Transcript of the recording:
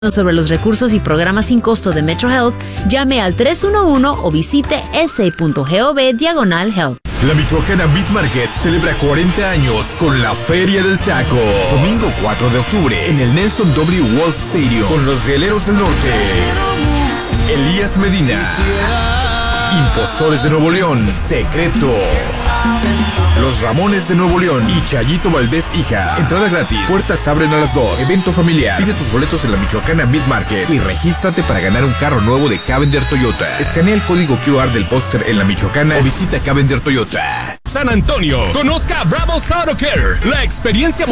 Sobre los recursos y programas sin costo de Metro Health, llame al 311 o visite sa.gov/health. La Michoacana Meat Market celebra 40 años con la Feria del Taco. Domingo 4 de octubre en el Nelson W. Wolf Stadium con los Rieleros del Norte, Elías Medina, Impostores de Nuevo León, Secreto, Los Ramones de Nuevo León y Chayito Valdés Hija. Entrada gratis. Puertas abren a las 2. Evento familiar. Pide tus boletos en la Michoacana Meat Market y regístrate para ganar un carro nuevo de Cavender Toyota. Escanea el código QR del póster en la Michoacana o visita Cavender Toyota. San Antonio, conozca a Bravos Auto Care, la experiencia